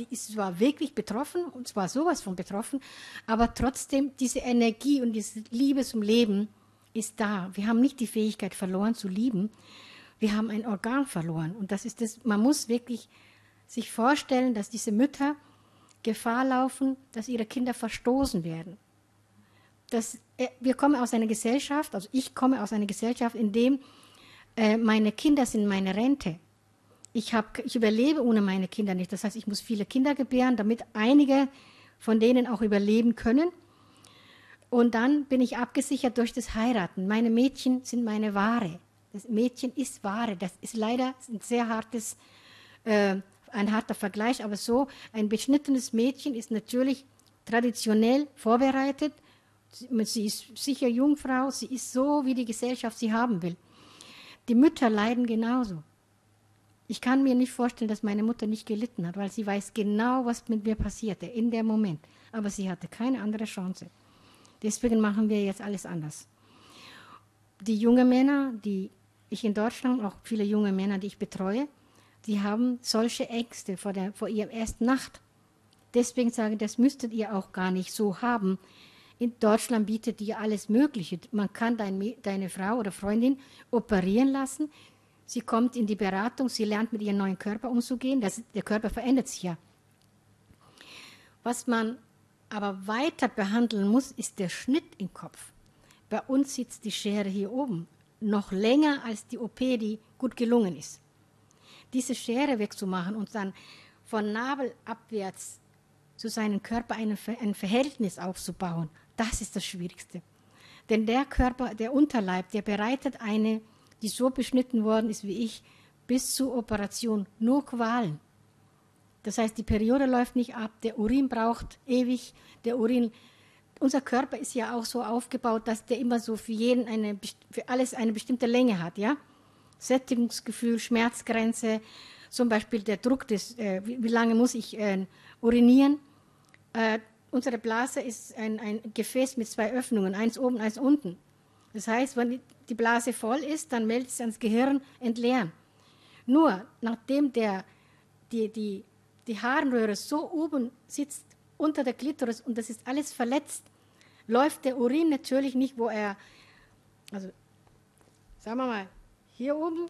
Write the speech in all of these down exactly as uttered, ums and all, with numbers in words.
die ist zwar wirklich betroffen, und zwar sowas von betroffen, aber trotzdem diese Energie und diese Liebe zum Leben ist da. Wir haben nicht die Fähigkeit verloren zu lieben, wir haben ein Organ verloren. Und das ist das, man muss wirklich sich vorstellen, dass diese Mütter Gefahr laufen, dass ihre Kinder verstoßen werden. Das, äh, wir kommen aus einer Gesellschaft, also ich komme aus einer Gesellschaft, in dem äh, meine Kinder sind meine Rente. Ich, hab, ich überlebe ohne meine Kinder nicht. Das heißt, ich muss viele Kinder gebären, damit einige von denen auch überleben können. Und dann bin ich abgesichert durch das Heiraten. Meine Mädchen sind meine Ware. Das Mädchen ist Ware. Das ist leider ein sehr hartes, äh, ein harter Vergleich, aber so, ein beschnittenes Mädchen ist natürlich traditionell vorbereitet. Sie ist sicher Jungfrau, sie ist so, wie die Gesellschaft sie haben will. Die Mütter leiden genauso. Ich kann mir nicht vorstellen, dass meine Mutter nicht gelitten hat, weil sie weiß genau, was mit mir passierte in dem Moment. Aber sie hatte keine andere Chance. Deswegen machen wir jetzt alles anders. Die jungen Männer, die ich in Deutschland, auch viele junge Männer, die ich betreue, die haben solche Ängste vor, der, vor ihrer ersten Nacht. Deswegen sage ich, das müsstet ihr auch gar nicht so haben. In Deutschland bietet dir alles Mögliche. Man kann dein, deine Frau oder Freundin operieren lassen. Sie kommt in die Beratung, sie lernt mit ihrem neuen Körper umzugehen. Das, der Körper verändert sich ja. Was man aber weiter behandeln muss, ist der Schnitt im Kopf. Bei uns sitzt die Schere hier oben, noch länger als die O P, die gut gelungen ist. Diese Schere wegzumachen und dann von Nabel abwärts zu seinem Körper ein, ein Verhältnis aufzubauen, das ist das Schwierigste. Denn der Körper, der Unterleib, der bereitet eine, die so beschnitten worden ist wie ich, bis zur Operation nur Qualen. Das heißt, die Periode läuft nicht ab, der Urin braucht ewig, der Urin, unser Körper ist ja auch so aufgebaut, dass der immer so für jeden eine, für alles eine bestimmte Länge hat, ja? Sättigungsgefühl, Schmerzgrenze, zum Beispiel der Druck des, äh, wie, wie lange muss ich äh, urinieren. Äh, unsere Blase ist ein, ein Gefäß mit zwei Öffnungen, eins oben, eins unten. Das heißt, wenn die Blase voll ist, dann meldet es ans Gehirn entleeren. Nur nachdem der, die, die, die Harnröhre so oben sitzt, unter der Klitoris, und das ist alles verletzt, läuft der Urin natürlich nicht, wo er, also sagen wir mal, hier oben,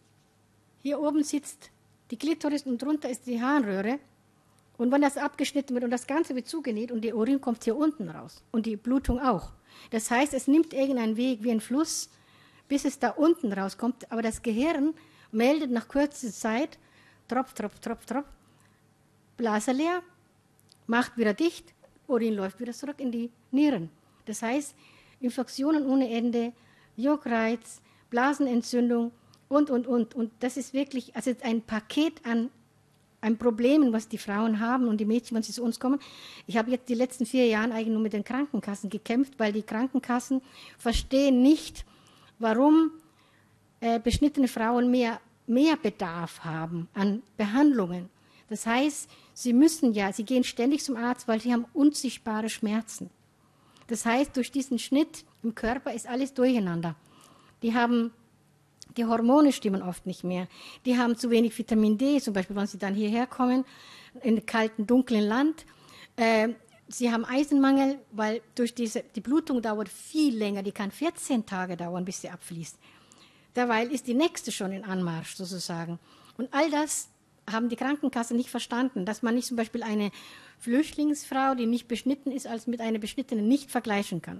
hier oben sitzt die Klitoris und drunter ist die Harnröhre. Und wenn das abgeschnitten wird und das Ganze wird zugenäht und der Urin kommt hier unten raus und die Blutung auch. Das heißt, es nimmt irgendeinen Weg wie ein Fluss, bis es da unten rauskommt. Aber das Gehirn meldet nach kurzer Zeit, Tropf, Tropf, Tropf, Tropf, Blase leer, macht wieder dicht, Urin läuft wieder zurück in die Nieren. Das heißt, Infektionen ohne Ende, Juckreiz, Blasenentzündung und, und, und. Und das ist wirklich also ein Paket an, an Problemen, was die Frauen haben und die Mädchen, wenn sie zu uns kommen. Ich habe jetzt die letzten vier Jahre eigentlich nur mit den Krankenkassen gekämpft, weil die Krankenkassen verstehen nicht, warum äh, beschnittene Frauen mehr, mehr Bedarf haben an Behandlungen. Das heißt, sie müssen ja, sie gehen ständig zum Arzt, weil sie haben unsichtbare Schmerzen. Das heißt, durch diesen Schnitt im Körper ist alles durcheinander. Die haben, die Hormone stimmen oft nicht mehr. Die haben zu wenig Vitamin D, zum Beispiel, wenn sie dann hierher kommen, in einem kalten, dunklen Land. Äh, sie haben Eisenmangel, weil durch diese, die Blutung dauert viel länger, die kann vierzehn Tage dauern, bis sie abfließt. Derweil ist die nächste schon in Anmarsch, sozusagen. Und all das haben die Krankenkassen nicht verstanden, dass man nicht zum Beispiel eine Flüchtlingsfrau, die nicht beschnitten ist, als mit einer Beschnittenen nicht vergleichen kann.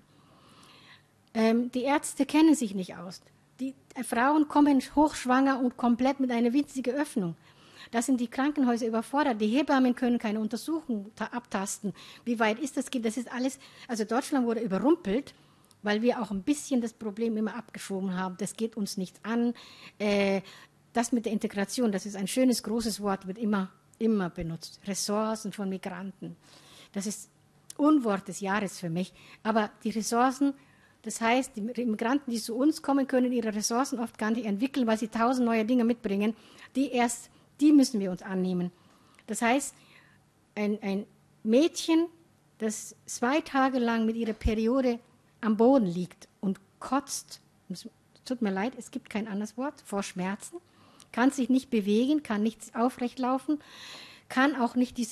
Ähm, die Ärzte kennen sich nicht aus. Die äh, Frauen kommen hochschwanger und komplett mit einer winzigen Öffnung. Da sind die Krankenhäuser überfordert. Die Hebammen können keine Untersuchung abtasten. Wie weit ist das Kind? Das ist alles. Also Deutschland wurde überrumpelt, weil wir auch ein bisschen das Problem immer abgeschoben haben. Das geht uns nicht an. Äh, Das mit der Integration, das ist ein schönes, großes Wort, wird immer, immer benutzt. Ressourcen von Migranten. Das ist Unwort des Jahres für mich. Aber die Ressourcen, das heißt, die Migranten, die zu uns kommen, können ihre Ressourcen oft gar nicht entwickeln, weil sie tausend neue Dinge mitbringen. Die erst, die müssen wir uns annehmen. Das heißt, ein, ein Mädchen, das zwei Tage lang mit ihrer Periode am Boden liegt und kotzt, es tut mir leid, es gibt kein anderes Wort, vor Schmerzen, kann sich nicht bewegen, kann nicht aufrecht laufen, kann auch nicht diese